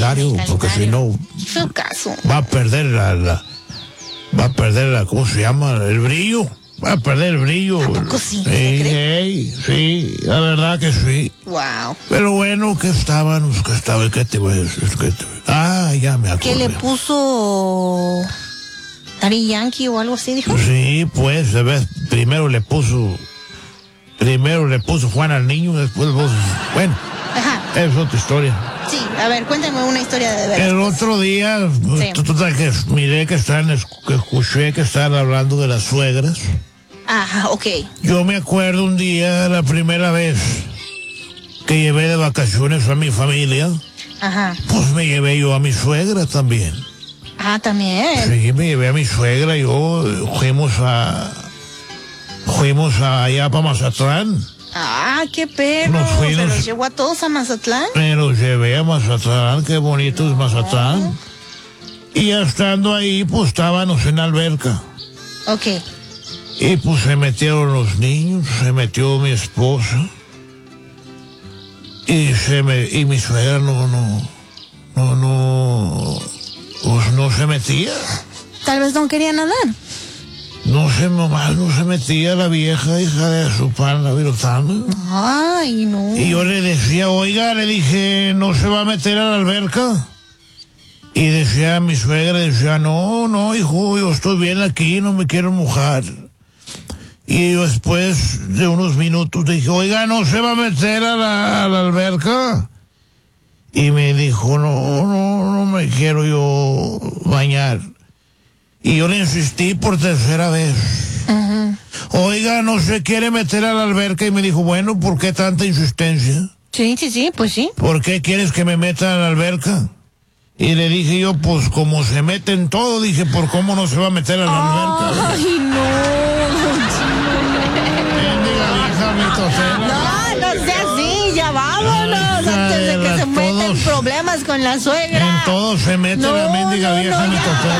calendario, porque si no Fue caso. va a perder ¿cómo se llama? El brillo. Va a perder el brillo. ¿A poco sí? Sí, la verdad que sí. Wow. Pero bueno, ¿qué ¿qué te voy a decir? Ya me acordé. ¿Qué le puso Daddy Yankee o algo así, dijo? Sí, pues, ¿sabes? Primero le puso Juan al niño, después vos... Bueno, Ajá. es otra historia. Sí, a ver, cuéntame una historia de veras. El otro día, Sí. total que miré que escuché que estaban hablando de las suegras. Ajá, ok. Yo me acuerdo un día, la primera vez que llevé de vacaciones a mi familia, Ajá. pues me llevé yo a mi suegra también. Ah, también. Sí, me llevé a mi suegra, fuimos allá para Mazatlán. Ah, qué perro. Nos fuimos. ¿Se los llevó a todos a Mazatlán? Me los llevé a Mazatlán, qué bonito es Mazatlán. Y ya estando ahí, pues estábamos en la alberca. Ok. Y pues se metieron los niños, se metió mi esposa. Y mi suegra pues no se metía. Tal vez no quería nadar. No se metía la vieja hija de su pan, la virutana. Ay, no. Y yo le decía, oiga, le dije, ¿no se va a meter a la alberca? Y decía mi suegra, no, hijo, yo estoy bien aquí, no me quiero mojar. Y yo después de unos minutos dije, oiga, ¿no se va a meter a la alberca? Y me dijo, no me quiero yo bañar. Y yo le insistí por tercera vez. Ajá. Oiga, ¿no se quiere meter a la alberca? Y me dijo, bueno, ¿por qué tanta insistencia? Sí, pues sí. ¿Por qué quieres que me meta a la alberca? Y le dije yo, pues como se mete en todo, dije, ¿por cómo no se va a meter a la alberca? Ay, no. Bendiga vieja mitocera. No sea así, ya vámonos. Ay, hija Antes de de que la se metan todos. problemas con la suegra. En todo se mete la mendiga vieja mitocera.